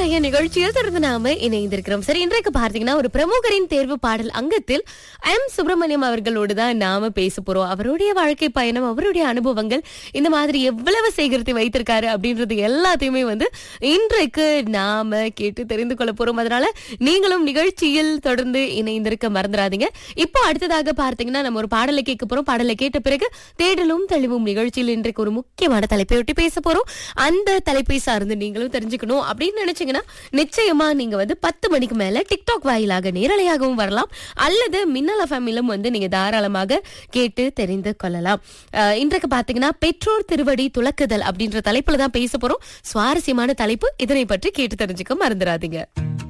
நிகழ்ச்சியில் தொடர்ந்து நாம இணைந்திருக்கிறோம். சரி, இன்றைக்கு பார்த்தீங்கன்னா ஒரு பிரமுகரின் தேர்வு பாடல் அங்கத்தில் சுப்பிரமணியம் அவர்களோடு தான் நாம பேச போறோம். அவருடைய வாழ்க்கை பயணம், அவருடைய அனுபவங்கள், இந்த மாதிரி எவ்வளவு சேகரித்து வைத்திருக்காரு அப்படின்றது எல்லாத்தையுமே இன்றைக்கு நாம கேட்டு தெரிந்து கொள்ள போறோம். அதனால நீங்களும் நிகழ்ச்சியில் தொடர்ந்து இணைந்திருக்க மறந்துடாதீங்க. இப்போ அடுத்ததாக பார்த்தீங்கன்னா நம்ம ஒரு பாடலை கேட்க போறோம். பாடலை கேட்ட பிறகு தேடலும் தெளிவும் நிகழ்ச்சியில் இன்றைக்கு ஒரு முக்கியமான தலைப்பை ஒட்டி பேச போறோம். அந்த தலைப்பை சார்ந்து நீங்களும் தெரிஞ்சுக்கணும் அப்படின்னு நினைச்சீங்கன்னா நிச்சயமா நீங்க 10 மணிக்கு மேல டிக்டாக் வாயிலாக நேரலையாகவும் வரலாம், அல்லது மின்னல் எஃப்எம்மிலும் நீங்க தாராளமாக கேட்டு தெரிந்து கொள்ளலாம். இன்றைக்கு பாத்தீங்கன்னா பெற்றோர் திருவடி துலக்குதல் அப்படின்ற தலைப்புல தான் பேச போறோம். சுவாரஸ்யமான தலைப்பு, இதனை பற்றி கேட்டு தெரிஞ்சுக்க மறந்துடாதீங்க.